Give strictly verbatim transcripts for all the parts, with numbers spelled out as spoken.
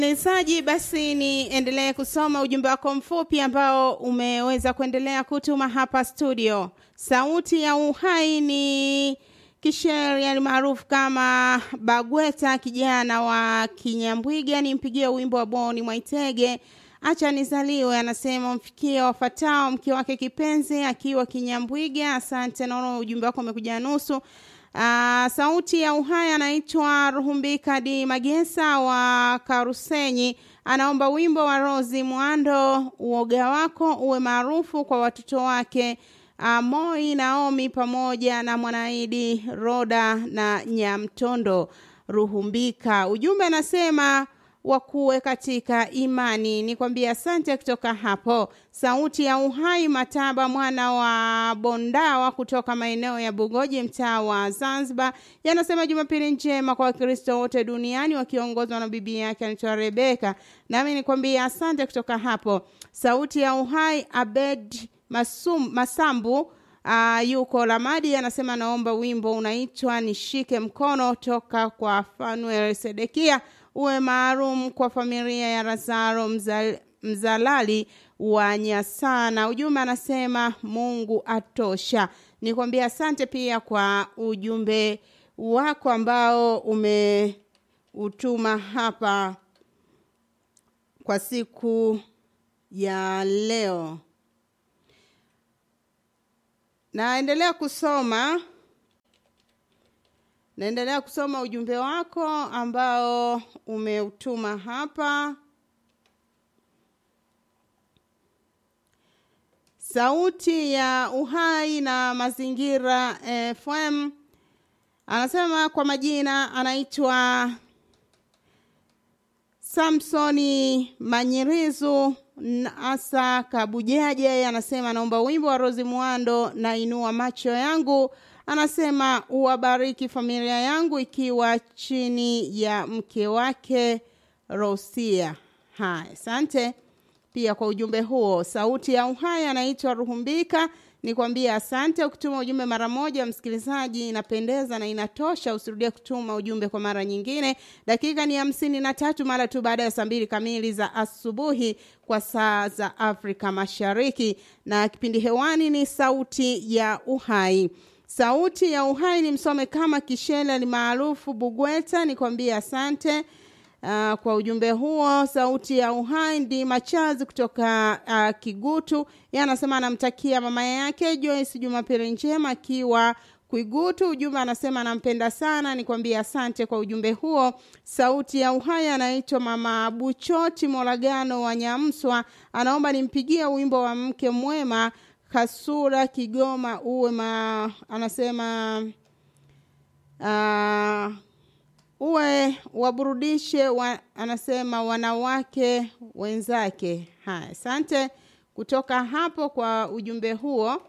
Nisaji basi niendelee kusoma ujumbe wako mfupi ambao umeweza kuendelea kutuma hapa studio. Sauti ya Uhai ni kisheria maarufu kama Bagweta, kijana wa Kinyambwiga. Nimpigie wimbo wa Boni Mwaitege Acha Nizaliwe. Anasema mfikie wafatao mke wake kipenzi akiwa Kinyambwiga. Asante, naona ujumbe wako umekuja nusu. Uh, sauti ya Uhai anaitwa Ruhumbika di Magesa wa Karusenyi. Anaomba wimbo wa Rozi Mwando, uoga wako uwe maarufu kwa watoto wake uh, Moi Naomi pamoja na Mwanaidi Roda na Nyamtondo. Ruhumbika, ujumbe anasema wakuwe katika imani. Nikwambia asante kutoka hapo. Sauti ya Uhai Mataba mwana wa Bondawa kutoka maeneo ya Bugoji mtaa wa Zanzibar. Yanasema Jumapili njema kwa Wakristo wote duniani wakiongozwa na bibi yake anaitwa Rebeka. Nami nikwambia asante kutoka hapo. Sauti ya Uhai Abed Masum, Masambu Uh, yuko Lamadi. Anasema naomba wimbo unaitwa Nishike Mkono toka kwa Fanuel Sedekia, uwe maalum kwa familia ya Razaro Mzal, Mzalali wa Nyasana. Ujumbe anasema Mungu atosha. Nikwambia asante pia kwa ujumbe wako ambao umeutuma hapa kwa siku ya leo. Naendelea kusoma Naendelea kusoma ujumbe wako ambao umeutuma hapa. Sauti ya Uhai na Mazingira F M. Anasema kwa majina anaitwa Samsoni Manyirizu Asa Kabujaje. Anasema naomba wimbo wa Rozi Mwando na Inua Macho Yangu. Anasema uwabariki familia yangu ikiwa chini ya mke wake Rosia. Hai, asante pia kwa ujumbe huo. Sauti ya Uhai anaitwa Ruhumbika. Nikwambia asante. Ukituma ujumbe mara moja msikilizaji inapendeza na inatosha, usirudie kutuma ujumbe kwa mara nyingine. Dakika ni hamsini na tatu mara tu baada ya saa mbili kamili za asubuhi kwa saa za Afrika Mashariki, na kipindi hewani ni Sauti ya Uhai. Sauti ya Uhai ni msome kama Kishela ni maarufu Bugweta. Nikwambia asante uh, kwa ujumbe huo. Sauti ya Uhai ndi Machazi kutoka uh, Kigutu. Yeye anasema anamtakia mama yake Joyce Jumapili njema akiwa Kigutu. Ujumbe anasema anampenda sana. Nikwambia asante kwa ujumbe huo. Sauti ya Uhai anaitwa Mama Buchoti Molagano wa Nyamswa. Anaomba nimpigie wimbo wa Mke Mwema Kasura Kigoma uwe ma, anasema uh, uwe waburudishe wa, anasema wanawake wenzake. Hai, asante kutoka hapo kwa ujumbe huo.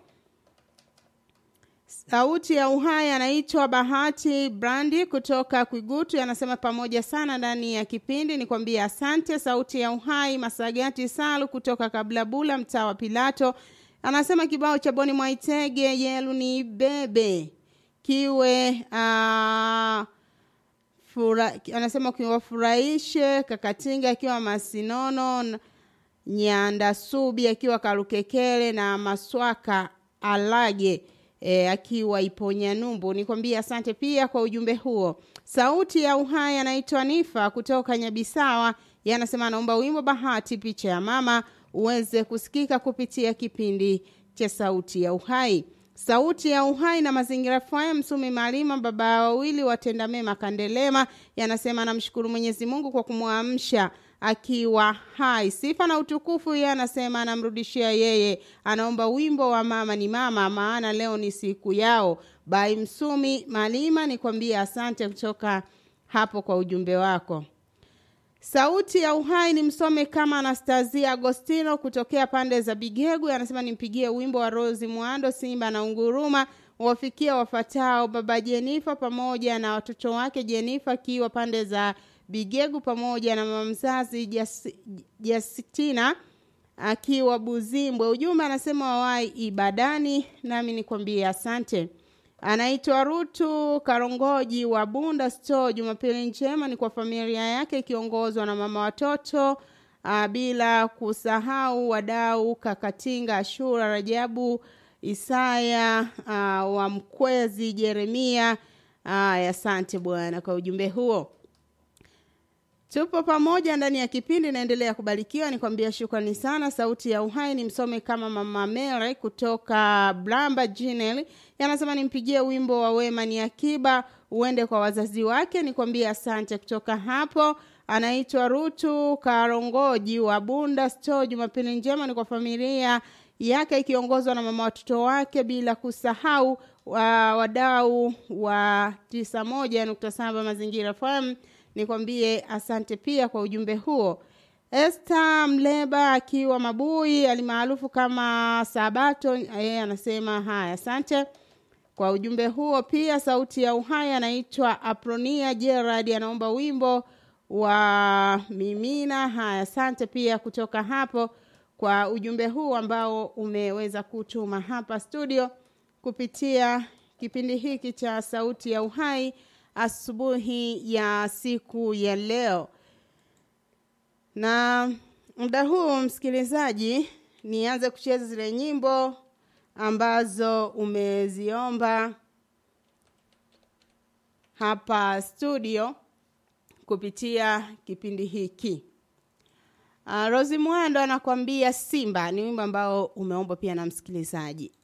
Sauti ya Uhai anaitwa Bahati Brandi kutoka Kwigutu. Anasema pamoja sana ndani ya kipindi. Nikwambia asante. Sauti ya Uhai Masagati Salu kutoka Kablabula mtaa wa Pilato. Anasema kibao cha Boni Mwaitege Yelu ni bebe kiwe uh, fura, anasema kiwafurahishe Kakatinga akiwa Masinono, Nyanda Subi akiwa Karukekele na Maswaka Alage e, akiwa Iponya Numbu. Nikwambia asante pia kwa ujumbe huo. Sauti ya Uhai anaitwa Nifa kutoka Nyabisawa. Yeye anasema anaomba wimbo Bahati picha ya mama uweze kusikika kupitia kipindi cha Sauti ya Uhai. Sauti ya Uhai na Mazingira F M. Msumi Malima baba wawili watenda mema Kandelema. Yanasema namshukuru Mwenyezi Mungu kwa kumwamsha akiwa hai. Sifa na utukufu yeye anasema anamrudishia yeye. Anaomba wimbo wa Mama ni Mama maana leo ni siku yao. Bai Msumi Malima, nikwambia asante kutoka hapo kwa ujumbe wako. Sauti ya Uhai ni msome kama Anastasia Agostino kutokea pande za Bigegu. Anasema nimpigie wimbo wa Rozi Mwando Simba na Unguruma wafikia wafatao baba Jenifa pamoja na watoto wake Jenifa kiwa pande za Bigegu pamoja na mama mzazi Jas, Jasitina akiwa Buzimbwe. Ujumbe anasema wawai ibadani, nami nikwambie asante. Anaitwa Rutu Karongoji wa Bunda Store. Jumapili njema ni kwa familia yake ikiongozwa na mama watoto, uh, bila kusahau wadau Kakatinga, Ashura, Rajabu, Isaya, uh, wa Mkwezi, Jeremia. Aya, asante bwana kwa ujumbe huo. Tupo pamoja ndani ya kipindi, naendelea kubarikiwa. Nikwambia shukrani sana. Sauti ya Uhai ni msome kama Mama Mary kutoka Blamba Jinel. Yanasema nimpigie wimbo wa Wema ni Akiba uende kwa wazazi wake. Nikwambia asante kutoka hapo. Anaitwa Rutu Karongoji wa Bunda Store. Jumapili njema ni kwa familia yake ikiongozwa na mama watoto wake, bila kusahau wa wadau wa tisa moja nukta saba Mazingira F M. Nikwambie asante pia kwa ujumbe huo. Esther Mleba akiwa Mabui alimaarufu kama Sabato, yeye anasema haya, asante kwa ujumbe huo pia. Sauti ya Uhai anaitwa Apronia Gerard, anaomba wimbo wa Mimina. Haya, asante pia kutoka hapo kwa ujumbe huu ambao umeweza kutuma hapa studio kupitia kipindi hiki cha Sauti ya Uhai asubuhi ya siku ya leo. Na muda huu msikilizaji, nianze kucheza zile nyimbo ambazo umeziomba hapa studio kupitia kipindi hiki. Uh, Rozi Mwando anakuambia Simba, ni wimbo ambao umeomba pia na msikilizaji.